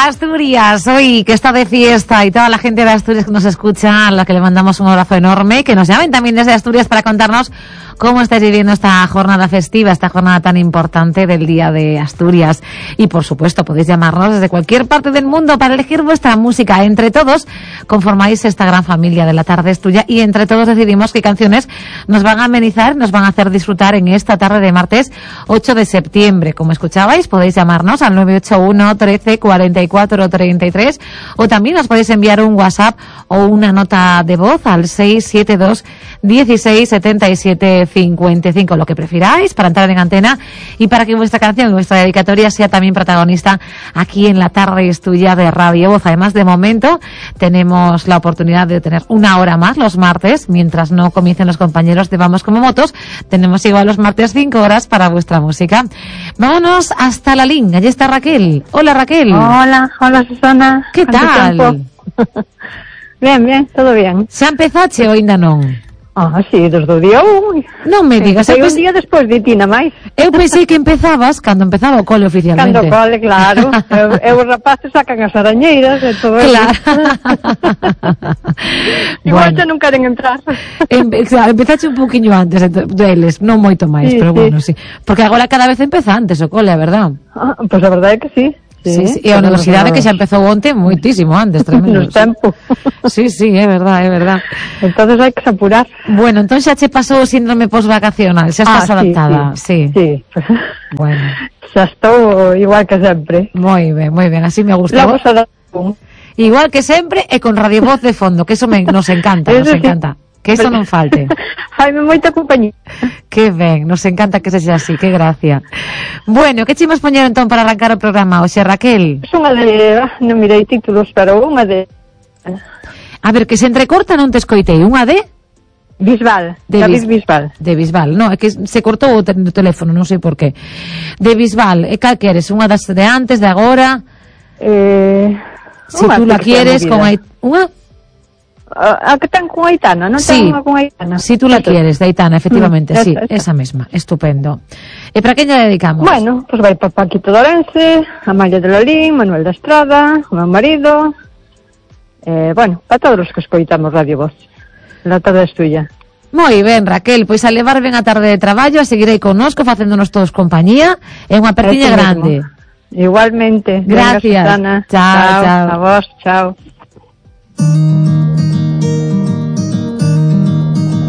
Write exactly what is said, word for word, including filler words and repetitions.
Asturias, hoy que está de fiesta y toda la gente de Asturias que nos escucha, a la que le mandamos un abrazo enorme, que nos llamen también desde Asturias para contarnos cómo estáis viviendo esta jornada festiva, esta jornada tan importante del Día de Asturias. Y por supuesto podéis llamarnos desde cualquier parte del mundo para elegir vuestra música. Entre todos conformáis esta gran familia de La Tarde es Tuya y entre todos decidimos qué canciones nos van a amenizar, nos van a hacer disfrutar en esta tarde de martes ocho de septiembre. Como escuchabais, podéis llamarnos al nueve ocho uno, trece, cuarenta y cuatro, treinta y tres o también nos podéis enviar un WhatsApp o una nota de voz al seis siete dos, dieciséis, setenta y siete, cincuenta y cinco, lo que prefiráis, para entrar en antena y para que vuestra canción, vuestra dedicatoria sea también protagonista aquí en La Tarde es Tuya de Radio Voz. Además, de momento tenemos la oportunidad de tener una hora más los martes, mientras no comiencen los compañeros de Vamos como Motos, tenemos igual los martes cinco horas para vuestra música. Vámonos hasta la línea, allí está Raquel. Hola Raquel. Hola, hola Susana. ¿Qué tal? Bien, bien, todo bien. Xa empezache ou ainda non? Ah, sí, desde o día un. Non me digas. Foi Eu, un día despois de ti, na máis. eu pensei que empezabas cando empezaba o cole oficialmente. Cando cole, claro. eu, eu os rapaces sacan as arañeiras e todo Claro. Igual Bueno. xa non queren entrar. Em, claro, empezache un poquinho antes ento- deles, non moito máis, Sí, pero sí. bueno, sí. Porque agora cada vez empeza antes o cole, a verdad? Ah, pois pues a verdade é que sí. Sí, sí. E a universidade que xa empezou onte moitísimo antes, tremendo. Nos tempo. Sí, sí, é verdad, é verdad. Entonces hai que se apurar. Bueno, entón xa che pasou o síndrome posvacacional, xa estás Ah, sí, adaptada, sí. Sí. Bueno, Xa estou igual que sempre. moi ben, moi ben, así me gusta. Logo se dá un. Igual que sempre e con Radio Voz de fondo, que eso me, nos encanta, nos Eso sí. encanta. Que eso non falte. Faime moita compañía. Que ben, nos encanta que sexa así, que gracia. Bueno, que chimos poñer entón para arrancar o programa hoxe, Raquel? Es unha de... ah, non mirei títulos, pero unha de... A ver, que se entrecorta non te escoitei. Unha de? Bisbal, De David Bis- Bisbal. De Bisbal, no, é que se cortou o te- o teléfono, non sei por qué. De Bisbal, e cal queres? Unha das de antes, de agora? Eh... Se unha tú la que sea quieres, movida. con Ait- unha? A, a que ten con Aitana, non Sí, ten unha con Aitana? si tú la quieres, de Aitana, efectivamente, Mm, sí, esa, esa. esa mesma, estupendo. E para quen lle dedicamos? Bueno, pues vai para Paquito Dorense, Amalia de Lolín, Manuel da Estrada, o meu marido, eh, bueno, para todos os que escoitamos Radio Voz. La tarde es tuya. Moi ben, Raquel, pois a levar ben a tarde de traballo, a seguir aí connosco, facéndonos todos compañía, é unha pertiña Eso grande. mismo. Igualmente. Gracias. Venga, Susana. Chao, chao. A vos, chao.